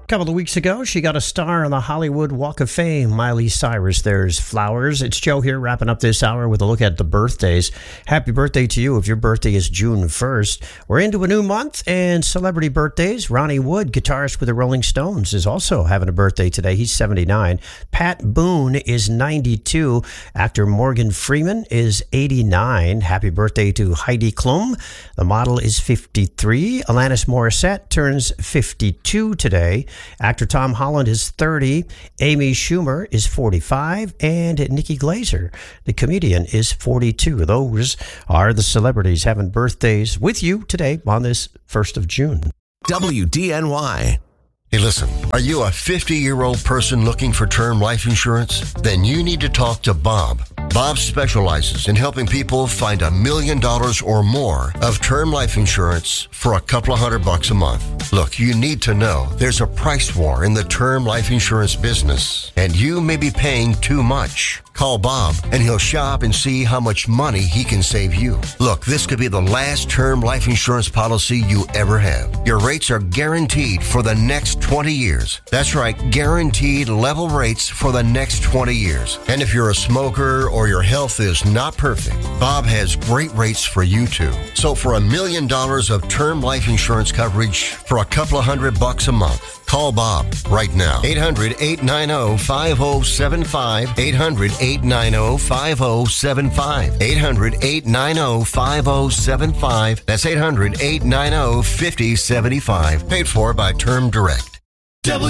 couple of weeks ago, she got a star on the Hollywood Walk of Fame. Miley Cyrus, there's flowers. It's Joe here wrapping up this hour with a look at the birthdays. Happy birthday to you if your birthday is June 1st. We're into a new month and celebrity birthdays. Ronnie Wood, guitarist with the Rolling Stones, is also having a birthday today. He's 79. Pat Boone is 92. Actor Morgan Freeman is 89. Happy birthday to Heidi Klum. The model is 53. Alanis Morissette turns 52 today. Actor Tom Holland is 30. Amy Schumer is 45. And Nikki Glaser, the comedian, is 42. Those are the celebrities having birthdays with you today on this 1st of June. WDNY. Hey, listen, are you a 50-year-old person looking for term life insurance? Then you need to talk to Bob. Bob specializes in helping people find $1 million or more of term life insurance for a couple of $100 a month. Look, you need to know there's a price war in the term life insurance business, and you may be paying too much. Call Bob, and he'll shop and see how much money he can save you. Look, this could be the last term life insurance policy you ever have. Your rates are guaranteed for the next 20 years. That's right, guaranteed level rates for the next 20 years. And if you're a smoker or your health is not perfect, Bob has great rates for you too. So for $1 million of term life insurance coverage for a couple of $100 a month, call Bob right now. 800-890-5075. 800-890-5075. 800-890-5075. That's 800-890-5075. Paid for by Term Direct.